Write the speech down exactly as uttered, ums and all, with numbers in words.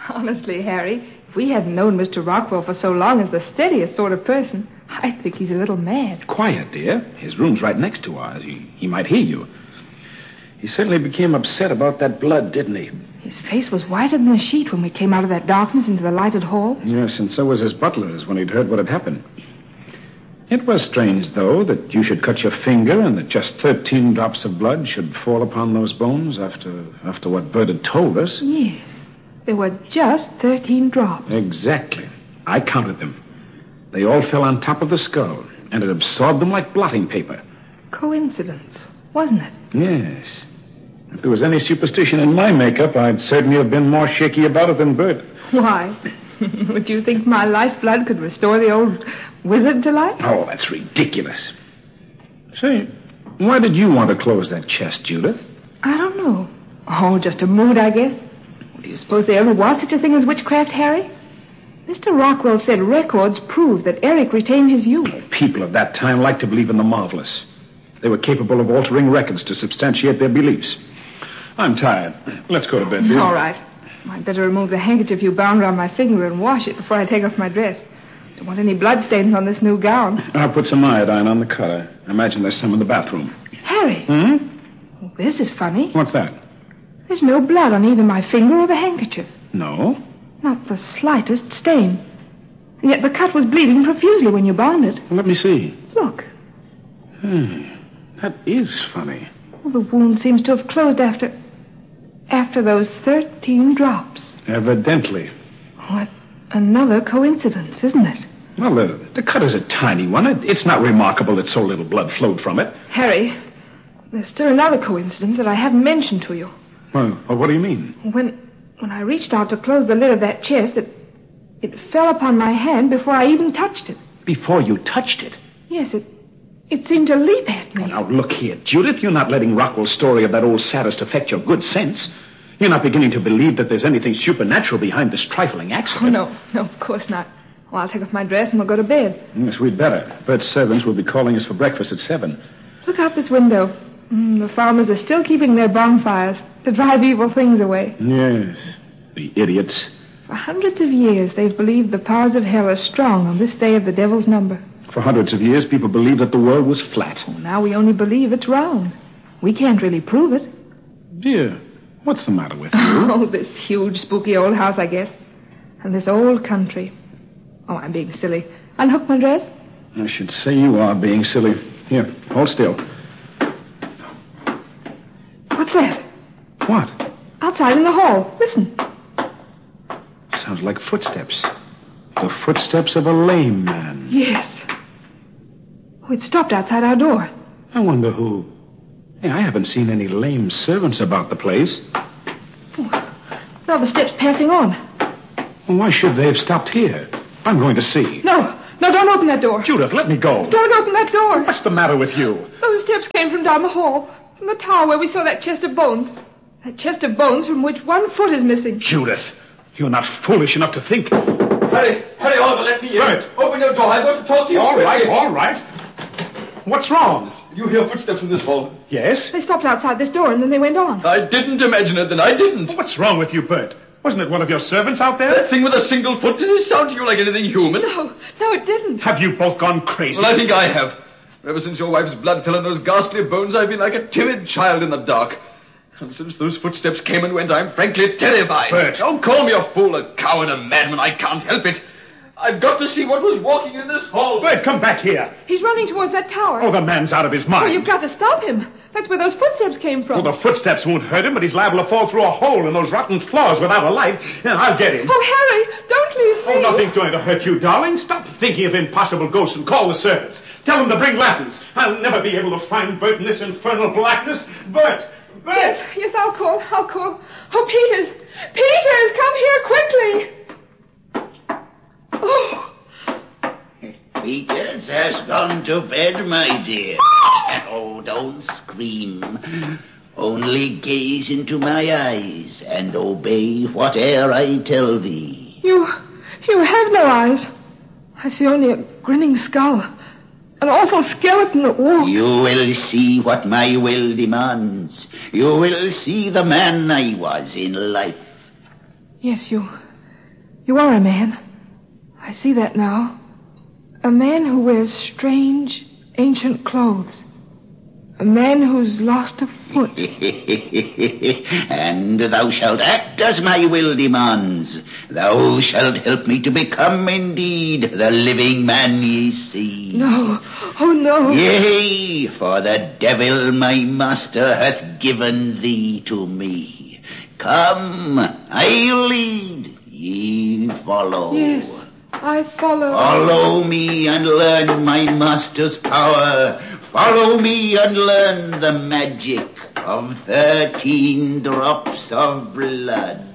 Honestly, Harry, if we hadn't known Mister Rockwell for so long as the steadiest sort of person, I think he's a little mad. Quiet, dear. His room's right next to ours. He, he might hear you. He certainly became upset about that blood, didn't he? His face was whiter than a sheet when we came out of that darkness into the lighted hall. Yes, and so was his butler's when he'd heard what had happened. It was strange, though, that you should cut your finger and that just thirteen drops of blood should fall upon those bones after after what Bert had told us. Yes, there were just thirteen drops. Exactly. I counted them. They all fell on top of the skull, and it absorbed them like blotting paper. Coincidence, wasn't it? Yes. If there was any superstition in my makeup, I'd certainly have been more shaky about it than Bert. Why? Would you think my lifeblood could restore the old wizard to life? Oh, that's ridiculous. Say, why did you want to close that chest, Judith? I don't know. Oh, just a mood, I guess. Do you suppose there ever was such a thing as witchcraft, Harry? Mister Rockwell said records proved that Eric retained his youth. People of that time liked to believe in the marvelous. They were capable of altering records to substantiate their beliefs. I'm tired. Let's go to bed, dear. All right. I'd better remove the handkerchief you bound around my finger and wash it before I take off my dress. Don't want any bloodstains on this new gown. I'll put some iodine on the cutter. I imagine there's some in the bathroom. Harry. Hmm? Oh, this is funny. What's that? There's no blood on either my finger or the handkerchief. No? Not the slightest stain. And yet the cut was bleeding profusely when you bound it. Well, let me see. Look. Hmm. That is funny. Well, the wound seems to have closed after... after those thirteen drops. Evidently. What another coincidence, isn't it? Well, the, the cut is a tiny one. It, it's not remarkable that so little blood flowed from it. Harry, there's still another coincidence that I haven't mentioned to you. Well, well what do you mean? When when I reached out to close the lid of that chest, it, it fell upon my hand before I even touched it. Before you touched it? Yes, it it seemed to leap at me. Oh, now, look here, Judith. You're not letting Rockwell's story of that old sadist affect your good sense. You're not beginning to believe that there's anything supernatural behind this trifling accident. Oh, no. No, of course not. Well, I'll take off my dress and we'll go to bed. Yes, we'd better. Bert's servants will be calling us for breakfast at seven. Look out this window. Mm, the farmers are still keeping their bonfires to drive evil things away. Yes, the idiots. For hundreds of years, they've believed the powers of hell are strong on this day of the devil's number. For hundreds of years, people believed that the world was flat. Well, now we only believe it's round. We can't really prove it. Dear, what's the matter with you? Oh, this huge, spooky old house, I guess. And this old country. Oh, I'm being silly. Unhook my dress? I should say you are being silly. Here, hold still. What's that? What? Outside in the hall. Listen. Sounds like footsteps. The footsteps of a lame man. Yes. Oh, it stopped outside our door. I wonder who... Hey, I haven't seen any lame servants about the place. Oh, now the steps passing on. Well, why should they have stopped here? I'm going to see. No, no, don't open that door. Judith, let me go. Don't open that door. What's the matter with you? Those steps came from down the hall, from the tower where we saw that chest of bones. That chest of bones from which one foot is missing. Judith, you're not foolish enough to think... Hurry, hurry, Oliver, let me in. Right. Open your door. I've got to talk to you. All right, all right. What's wrong? You hear footsteps in this hall? Yes? They stopped outside this door and then they went on. I didn't imagine it, then I didn't. What's wrong with you, Bert? Wasn't it one of your servants out there? That thing with a single foot, does it sound to you like anything human? No, no, it didn't. Have you both gone crazy? Well, I think I have. Ever since your wife's blood fell on those ghastly bones, I've been like a timid child in the dark. And since those footsteps came and went, I'm frankly terrified. Bert. Don't call me a fool, a coward, a madman. I can't help it. I've got to see what was walking in this hall. Bert, come back here. He's running towards that tower. Oh, the man's out of his mind. Oh, you've got to stop him. That's where those footsteps came from. Well, the footsteps won't hurt him, but he's liable to fall through a hole in those rotten floors without a light. And I'll get him. Oh, Harry, don't leave me. Oh, nothing's going to hurt you, darling. Stop thinking of impossible ghosts and call the servants. Tell them to bring lanterns. I'll never be able to find Bert in this infernal blackness. Bert! Bert! Yes, yes, I'll call. I'll call. Oh, Peters! Peters, come here quickly! Oh. Peters has gone to bed, my dear. Oh, don't scream. Only gaze into my eyes and obey whate'er I tell thee. You, you have no eyes. I see only a grinning skull. An awful skeleton that walks. You will see what my will demands. You will see the man I was in life. Yes, you, You are a man. I see that now. A man who wears strange, ancient clothes. A man who's lost a foot. And thou shalt act as my will demands. Thou shalt help me to become indeed the living man ye see. No. Oh, no. Yea, for the devil my master hath given thee to me. Come, I'll lead. Ye follow. Yes, I follow. Follow me and learn my master's power. Follow me and learn the magic of thirteen drops of blood.